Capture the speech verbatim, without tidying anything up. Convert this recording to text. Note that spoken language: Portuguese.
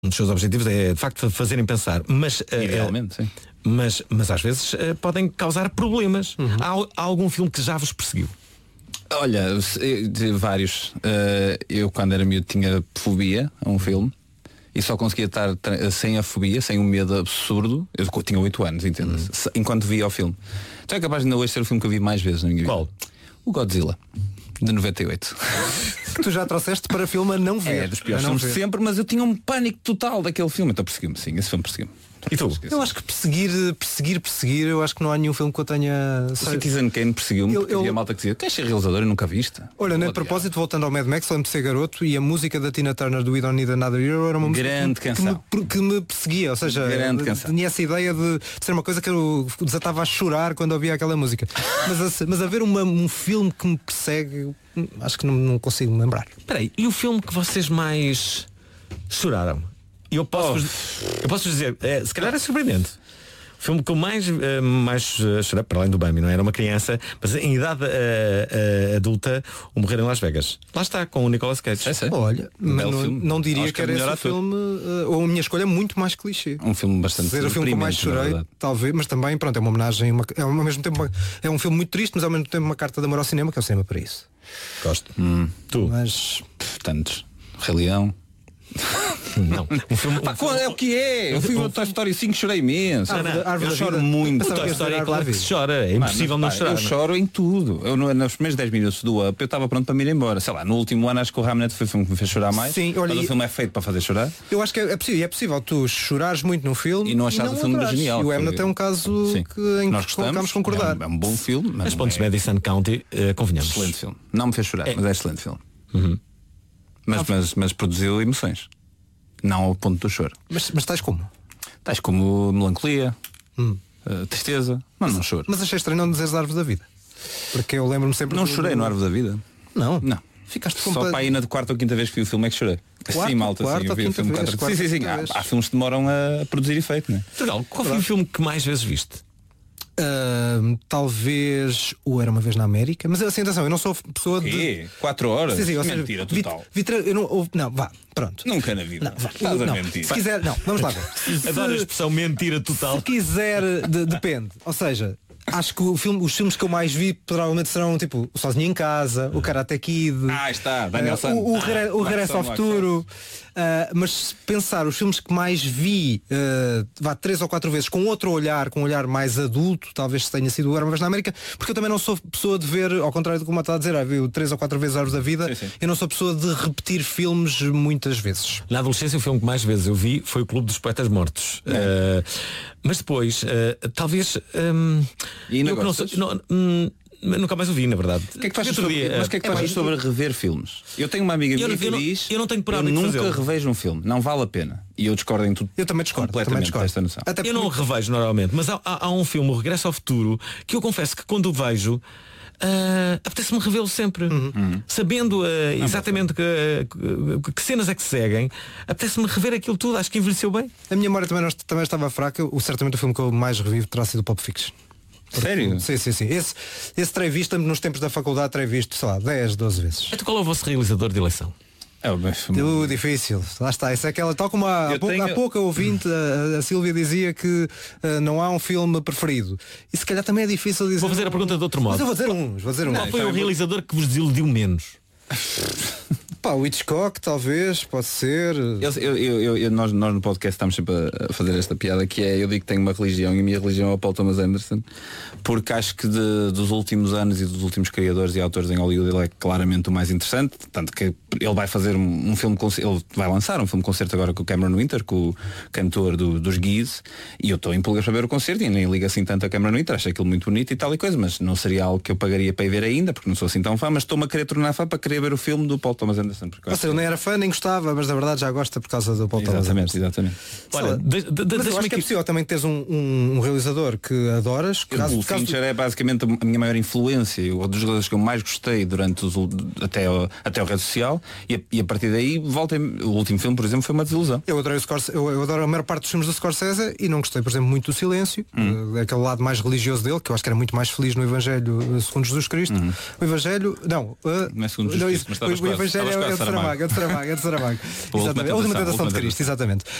Um dos seus objetivos é de facto fazerem pensar, mas Idealmente, sim. Mas, mas às vezes uh, podem causar problemas. Uhum. há, há algum filme que já vos perseguiu? Olha, de vários. Uh, eu quando era miúdo tinha fobia a um filme e só conseguia estar sem a fobia, sem um medo absurdo. Eu tinha oito anos, entende-se, uhum. enquanto via o filme. Então é capaz de ainda hoje ser o filme que eu vi mais vezes na minha vida. Qual? O Godzilla, de noventa e oito. Que tu já trouxeste para filme a não ver. É dos piores filmes de sempre, mas eu tinha um pânico total daquele filme. Então perseguiu-me, sim, esse filme perseguiu-me. E tu? Eu acho que perseguir, perseguir, perseguir, eu acho que não há nenhum filme que eu tenha. O Citizen Kane perseguiu-me porque eu... havia malta que dizia, queres ser realizador e nunca viste? Olha, nem de propósito, voltando ao Mad Max, lembro de ser garoto e a música da Tina Turner do We Don't Need Another Hero era uma música grande que, canção. Que, me, que me perseguia, ou seja, tinha essa ideia de ser uma coisa que eu desatava a chorar quando ouvia aquela música. mas, a, mas a ver uma, um filme que me persegue, acho que não, não consigo me lembrar. Espera aí, e o filme que vocês mais choraram? Eu posso, oh. eu posso dizer, é, se calhar é surpreendente. O filme que eu mais, uh, mais uh, chorei, para além do Bambi, não era uma criança, mas em idade uh, uh, adulta, o Morrer em Las Vegas. Lá está, com o Nicolas Cage. É, é. Olha, um mas não, não diria Acho que era esse o filme, uh, ou a minha escolha é muito mais clichê. Um filme bastante ser o filme que eu mais chorei, talvez, mas também, pronto, é uma homenagem, uma, é ao mesmo tempo uma, é um filme muito triste, mas ao mesmo tempo uma carta de amor ao cinema, que é o cinema para isso. Gosto. Hum. Tu? Mas tantos. Rei Leão. Não, um filme, Pá, um é o que é. Eu fui o Toy Story cinco, chorei imenso. Ah, não, eu choro muito. O Toy Story é claro que se chora. É impossível Mano, não pá, chorar. Eu choro em tudo. Eu, nos primeiros dez minutos do Up eu estava pronto para me ir embora. Sei lá, no último ano acho que o Hamlet foi o filme que me fez chorar mais. Sim, olha, mas o filme é feito para fazer chorar. Eu acho que é, é possível, é possível tu chorares muito no filme e não achares o filme adorares. genial. E o Hamlet é um caso Sim. que, em Nós que colocamos concordar. É um, é um bom filme. Mas pontos de Madison County, uh, convenhamos. Excelente filme. Não me fez chorar, é. mas é excelente filme. Uhum. Mas, ah, mas, mas produziu emoções. Não ao ponto do choro. Mas, mas tais como? Tais como melancolia, hum. uh, tristeza, mas não choro. Mas achei estranho não dizeres Árvore da Vida. Porque eu lembro-me sempre... Não do... chorei no Árvore da Vida. Não? Não. Ficaste Só para aí na quarta ou quinta vez que vi o filme é que chorei. Quarta, assim, malta, quarta, assim, eu vi o filme vez, quatro... quarta, Sim, sim, sim. Há, há filmes que demoram a produzir efeito, não é? Legal. Qual foi o filme que mais vezes viste? Uh, talvez o Era Uma Vez na América. Mas assim, atenção, eu não sou pessoa de... Quatro horas? Sim, sim, ou mentira seja, total. Vi, vi, eu não, ou, não, vá, pronto. Nunca na vida. Não, vá, Estás a não, mentir. Se quiser, não, vamos lá ver. Adoro a expressão mentira total. Se quiser, de, depende. Ou seja, acho que o filme, os filmes que eu mais vi provavelmente serão tipo o Sozinho em Casa, o Karate Kid. Ah, está, Daniel uh, San. O, o, ah, Regre, o Regresso ao Futuro. Uh, mas se pensar os filmes que mais vi uh, vá três ou quatro vezes com outro olhar, com um olhar mais adulto, talvez tenha sido o Era Uma Vez na América, porque eu também não sou pessoa de ver, ao contrário do que o está a dizer, ah, viu três ou quatro vezes Árvore da Vida. Sim, sim. Eu não sou pessoa de repetir filmes muitas vezes. Na adolescência o filme que mais vezes eu vi foi o Clube dos Poetas Mortos. Uh, mas depois, uh, talvez um, e ainda eu que não sou, não, hum, nunca mais o vi, na verdade. Que é que fazes sobre, dia, mas o que é que é, fazes é, sobre rever filmes? Eu tenho uma amiga minha que eu diz eu não tenho por eu nunca revejo um filme, não vale a pena. E eu discordo em tudo. Eu também discordo completamente também discordo. desta noção. Até eu não revejo normalmente, mas há, há, há um filme, O Regresso ao Futuro, que eu confesso que quando o vejo Uh, apetece-me revê-lo sempre, uhum. sabendo uh, exatamente que, uh, que cenas é que seguem. Apetece-me rever aquilo tudo. Acho que envelheceu bem. A minha memória também, também estava fraca. O, certamente o filme que eu mais revivo terá sido o Pulp Fiction. Sério? Sim, sim, sim. Esse, esse terei visto nos tempos da faculdade, terei visto, sei lá, dez, doze vezes. Então qual é o vosso realizador de eleição? É o uh, difícil, lá está. Isso é aquela, tal como há, há, pouco, tenho... há pouco a ouvinte, a, a Sílvia dizia que uh, não há um filme preferido. E se calhar também é difícil dizer. Vou fazer a pergunta de outro modo. Mas eu vou dizer uns, vou dizer uns. Qual foi o realizador que vos desiludiu menos? Pá, o Hitchcock, talvez, pode ser. Eu, eu, eu, eu, nós, nós no podcast estamos sempre a fazer esta piada que é, eu digo que tenho uma religião e a minha religião é o Paul Thomas Anderson, porque acho que de, dos últimos anos e dos últimos criadores e autores em Hollywood ele é claramente o mais interessante, tanto que ele vai fazer um, um filme, ele vai lançar um filme concerto agora com o Cameron Winter, com o cantor do, dos Geese, e eu estou em pulgas para ver o concerto e nem ligo assim tanto a Cameron Winter, acho aquilo muito bonito e tal e coisa, mas não seria algo que eu pagaria para ir ver ainda, porque não sou assim tão fã, mas estou-me a querer tornar fã para querer ver o filme do Paul Thomas Anderson. Ou seja, eu nem era fã, nem gostava, mas na verdade já gosta por causa do Paul Thomas Anderson. Exatamente, exatamente. Olha, de, de, de, mas eu acho que é possível também teres um, um, um realizador que adoras. Que caso, o caso Fincher tu... é basicamente a minha maior influência, um dos realizadores que eu mais gostei durante os, até, até o Rede Social, e a, e a partir daí voltei, o último filme, por exemplo, foi uma desilusão. Eu adoro, o Scorsese, eu, eu adoro a maior parte dos filmes do Scorsese e não gostei, por exemplo, muito do Silêncio, hum. aquele lado mais religioso dele, que eu acho que era muito mais feliz no Evangelho segundo Jesus Cristo. Hum. O Evangelho, não, uh, não é segundo Jesus Cristo, mas o, o Evangelho é de Saramago, é de Saramago, é de Saramago. Exatamente. A última tentação de Cristo, exatamente.